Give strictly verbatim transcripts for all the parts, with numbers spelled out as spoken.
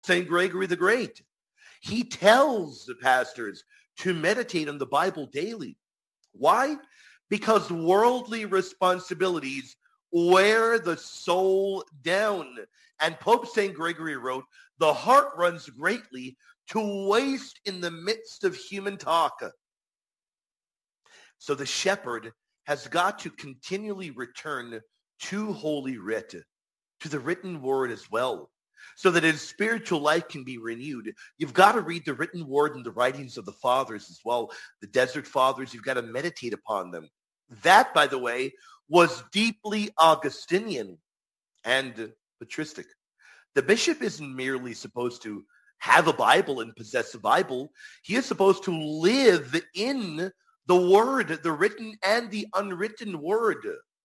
Saint Gregory the Great. He tells the pastors to meditate on the Bible daily. Why? Because worldly responsibilities wear the soul down. And Pope Saint Gregory wrote, the heart runs greatly to waste in the midst of human talk. So the shepherd has got to continually return to Holy Writ, to the written word as well, so that his spiritual life can be renewed. You've got to read the written word and the writings of the fathers as well. The desert fathers, you've got to meditate upon them. That, by the way, was deeply Augustinian and patristic. The bishop isn't merely supposed to have a Bible and possess a Bible. He is supposed to live in the word, the written and the unwritten word.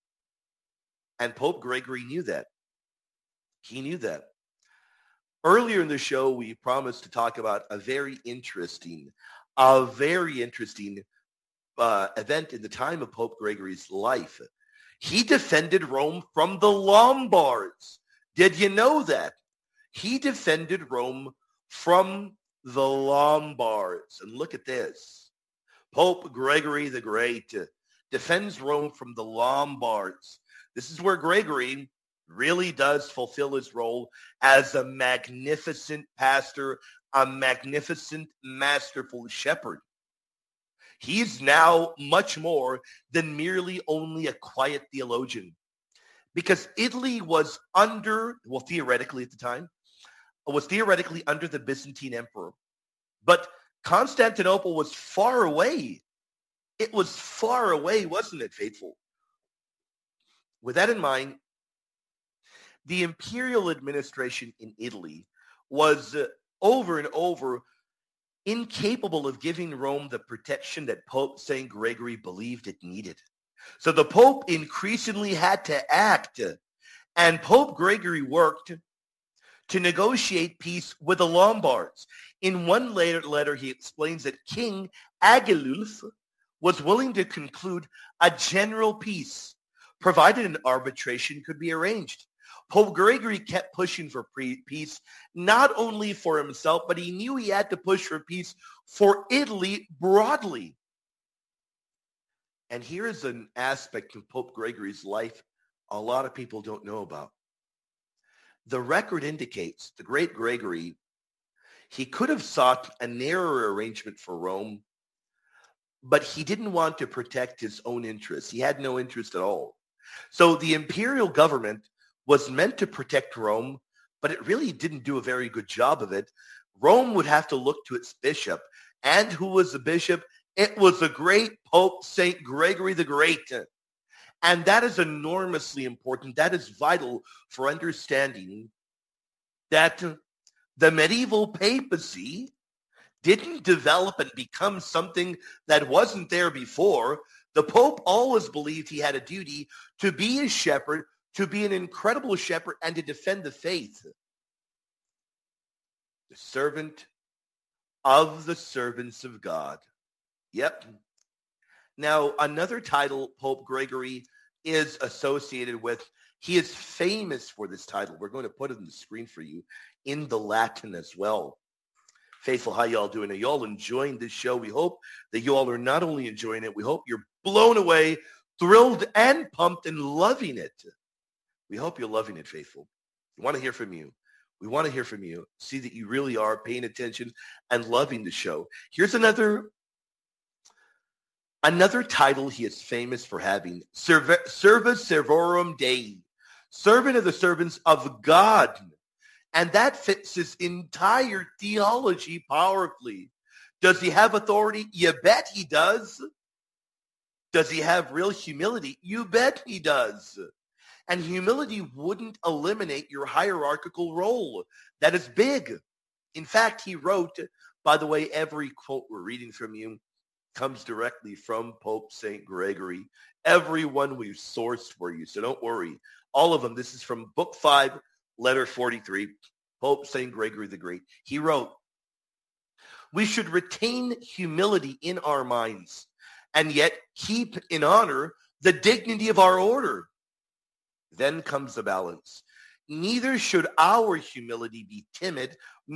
And Pope Gregory knew that. He knew that. Earlier in the show, we promised to talk about a very interesting, a very interesting uh, event in the time of Pope Gregory's life. He defended Rome from the Lombards. Did you know that? He defended Rome from the Lombards. And look at this. Pope Gregory the Great defends Rome from the Lombards. This is where Gregory really does fulfill his role as a magnificent pastor, a magnificent, masterful shepherd. He's now much more than merely only a quiet theologian, because Italy was under, well, theoretically at the time, was theoretically under the Byzantine emperor. But Constantinople was far away. It was far away, wasn't it, faithful? With that in mind, the imperial administration in Italy was uh, over and over incapable of giving Rome the protection that Pope Saint Gregory believed it needed. So the Pope increasingly had to act, and Pope Gregory worked to negotiate peace with the Lombards. In one later letter, he explains that King Agilulf was willing to conclude a general peace, provided an arbitration could be arranged. Pope Gregory kept pushing for peace, not only for himself, but he knew he had to push for peace for Italy broadly. And here is an aspect of Pope Gregory's life a lot of people don't know about. The record indicates the great Gregory, he could have sought a narrower arrangement for Rome, but he didn't want to protect his own interests. He had no interest at all. So the imperial government was meant to protect Rome, but it really didn't do a very good job of it. Rome would have to look to its bishop. And who was the bishop? It was the great Pope Saint Gregory the Great. And that is enormously important. That is vital for understanding that the medieval papacy didn't develop and become something that wasn't there before. The Pope always believed he had a duty to be a shepherd, to be an incredible shepherd, and to defend the faith. The servant of the servants of God. Yep. Now, another title Pope Gregory is associated with, he is famous for this title. We're going to put it on the screen for you in the Latin as well. Faithful, how y'all doing? Are y'all enjoying this show? We hope that you all are not only enjoying it, we hope you're blown away, thrilled, and pumped and loving it. We hope you're loving it, faithful. We want to hear from you. We want to hear from you. See that you really are paying attention and loving the show. Here's another Another title he is famous for having, Serva Servorum Dei, servant of the servants of God. And that fits his entire theology powerfully. Does he have authority? You bet he does. Does he have real humility? You bet he does. And humility wouldn't eliminate your hierarchical role. That is big. In fact, he wrote, by the way, every quote we're reading from you comes directly from Pope Saint Gregory. Every one we've sourced for you, so don't worry. All of them. This is from Book five, Letter forty-three, Pope Saint Gregory the Great. He wrote, we should retain humility in our minds and yet keep in honor the dignity of our order. Then comes the balance. Neither should our humility be timid